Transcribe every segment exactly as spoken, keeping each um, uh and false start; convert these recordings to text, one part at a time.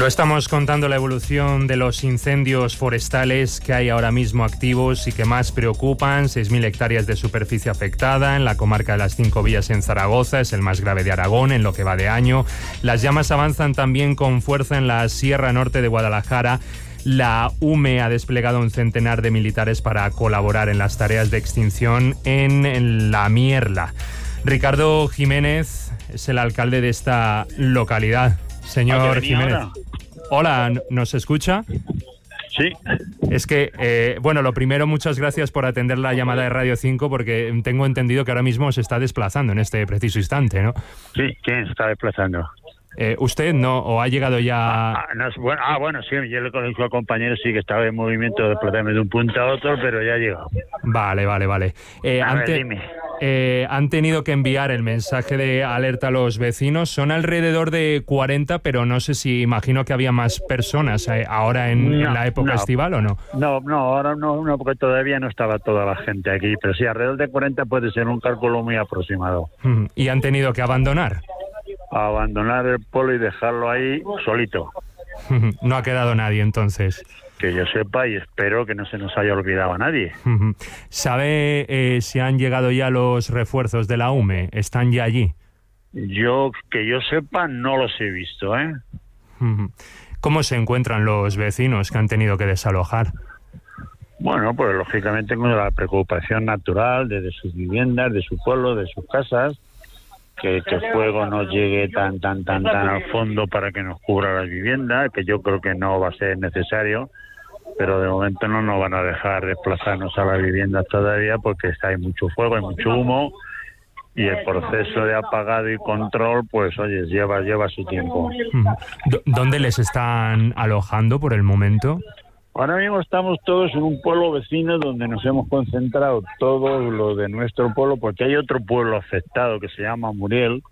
Lo estamos contando, la evolución de los incendios forestales que hay ahora mismo activos y que más preocupan. seis mil hectáreas de superficie afectada en la comarca de las Cinco Villas en Zaragoza, es el más grave de Aragón en lo que va de año. Las llamas avanzan también con fuerza en la Sierra Norte de Guadalajara. La U M E ha desplegado un centenar de militares para colaborar en las tareas de extinción en, en La Mierla. Ricardo Jiménez es el alcalde de esta localidad. Señor Jiménez. Ahora. Hola, ¿nos escucha? Sí. Es que, eh, bueno, lo primero, muchas gracias por atender la llamada de Radio cinco, porque tengo entendido que ahora mismo se está desplazando en este preciso instante, ¿no? Sí, ¿quién se está desplazando? Eh, ¿Usted no? ¿O ha llegado ya...? Ah, no, bueno, ah, bueno, sí, yo le conozco al compañero, sí, que estaba en movimiento de desplazarme de un punto a otro, pero ya ha llegado. Vale, vale, vale. Eh, a ante, ver, dime. Eh, han tenido que enviar el mensaje de alerta a los vecinos. Son alrededor de cuarenta, pero no sé si, imagino que había más personas eh, ahora en, no, en la época no, estival, ¿o no? No, no, ahora no, no, porque todavía no estaba toda la gente aquí, pero sí, alrededor de cuarenta puede ser un cálculo muy aproximado. Mm, ¿Y han tenido que abandonar? Abandonar el pueblo y dejarlo ahí solito. No ha quedado nadie, entonces. Que yo sepa, y espero que no se nos haya olvidado a nadie. ¿Sabe eh, si han llegado ya los refuerzos de la U M E? ¿Están ya allí? Yo, que yo sepa, no los he visto, ¿eh? ¿Cómo se encuentran los vecinos que han tenido que desalojar? Bueno, pues lógicamente con la preocupación natural de, de sus viviendas, de su pueblo, de sus casas, que, que el fuego no llegue tan, tan, tan, tan al fondo para que nos cubra las viviendas, que yo creo que no va a ser necesario, pero de momento no nos van a dejar desplazarnos a las viviendas todavía porque hay mucho fuego, hay mucho humo y el proceso de apagado y control, pues oye, lleva, lleva su tiempo. ¿Dónde les están alojando por el momento? Ahora mismo estamos todos en un pueblo vecino donde nos hemos concentrado todos los de nuestro pueblo, porque hay otro pueblo afectado que se llama Muriel,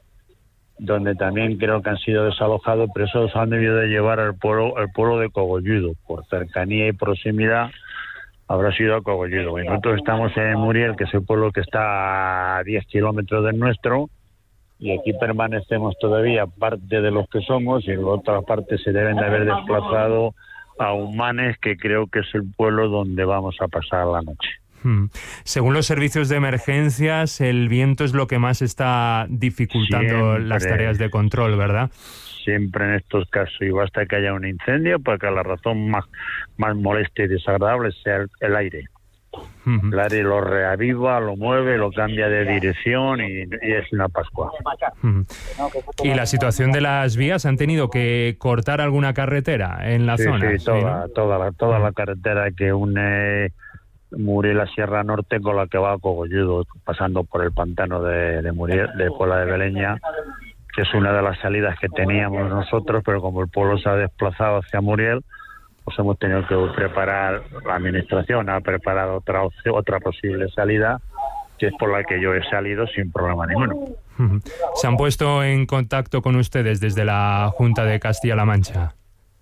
donde también creo que han sido desalojados, pero esos han debido de llevar al pueblo, al pueblo de Cogolludo, por cercanía y proximidad habrá sido a Cogolludo. Y nosotros estamos en Muriel, que es el pueblo que está a diez kilómetros del nuestro, y aquí permanecemos todavía parte de los que somos, y en la otra parte se deben de haber desplazado a Humanes, que creo que es el pueblo donde vamos a pasar la noche. Hmm. Según los servicios de emergencias, el viento es lo que más está dificultando Siempre. las tareas de control, ¿verdad? Siempre en estos casos, y basta que haya un incendio para que la razón más, más molesta y desagradable sea el, el aire. Uh-huh. El aire lo reaviva, lo mueve, lo cambia de dirección y, y es una Pascua. Uh-huh. ¿Y la situación de las vías? ¿Han tenido que cortar alguna carretera en la sí, zona? Sí, toda, ¿sí, no? toda, la, toda uh-huh. la carretera que une Muriel, la Sierra Norte, con la que va a Cogolludo, pasando por el pantano de, de Muriel, de Puebla de Beleña, que es una de las salidas que teníamos nosotros, pero como el pueblo se ha desplazado hacia Muriel, pues hemos tenido que preparar, la administración ha preparado otra otra posible salida, que es por la que yo he salido sin problema ninguno. ¿Se han puesto en contacto con ustedes desde la Junta de Castilla-La Mancha?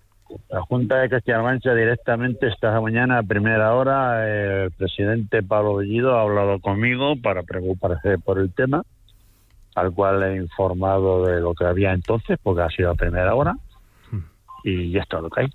La Junta de Castilla-La Mancha directamente esta mañana a primera hora, el presidente Pablo Bellido ha hablado conmigo para preocuparse por el tema, al cual he informado de lo que había entonces, porque ha sido a primera hora, y ya está lo que hay.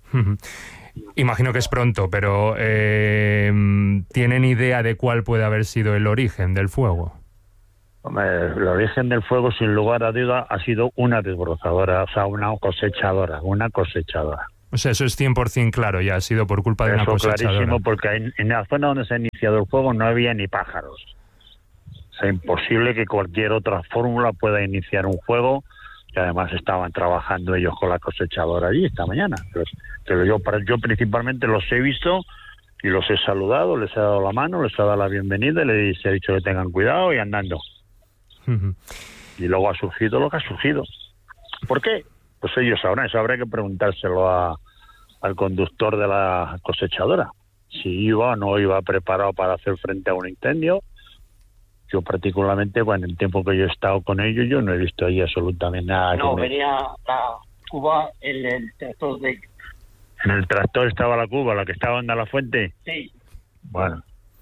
Imagino que es pronto, pero eh, ¿tienen idea de cuál puede haber sido el origen del fuego? Hombre, el origen del fuego, sin lugar a duda, ha sido una desbrozadora, o sea, una cosechadora, una cosechadora. O sea, eso es cien por ciento claro, ya ha sido por culpa de eso una cosechadora. Clarísimo, porque en, en la zona donde se ha iniciado el fuego no había ni pájaros. O sea, imposible que cualquier otra fórmula pueda iniciar un fuego, que además estaban trabajando ellos con la cosechadora allí esta mañana. Pero, pero yo, yo principalmente los he visto y los he saludado, les he dado la mano, les he dado la bienvenida y les he dicho que tengan cuidado y andando. Uh-huh. Y luego ha surgido lo que ha surgido. ¿Por qué? Pues ellos sabrán, eso habrá que preguntárselo a, al conductor de la cosechadora. Si iba o no iba preparado para hacer frente a un incendio. Yo particularmente, bueno, en el tiempo que yo he estado con ellos, yo no he visto ahí absolutamente nada. No, me... venía la cuba, el, el tractor de... ¿En el tractor estaba la cuba, la que estaba en la fuente? Sí. Bueno.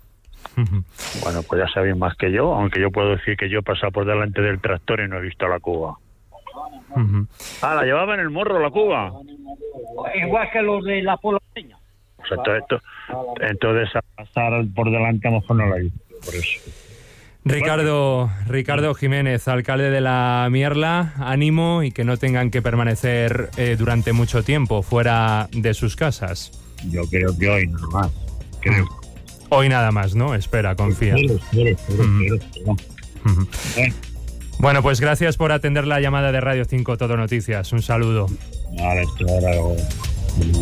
Bueno, pues ya sabéis más que yo, aunque yo puedo decir que yo he pasado por delante del tractor y no he visto la cuba. Uh-huh. Ah, ¿la llevaba en el morro la cuba? igual que los de la poloseña. O sea, todo esto, entonces a pasar por delante a lo mejor no la he visto, por eso. Ricardo, Ricardo Jiménez, alcalde de la Mierla, ánimo y que no tengan que permanecer eh, durante mucho tiempo fuera de sus casas. Yo creo que hoy no más, creo. Hoy nada más, ¿no? Espera, confía. Espero, espero, espero, Mm. espero, espero. Ujú. Bueno, Bueno, pues gracias por atender la llamada de Radio cinco Todo Noticias. Un saludo. ahora esto ahora lo-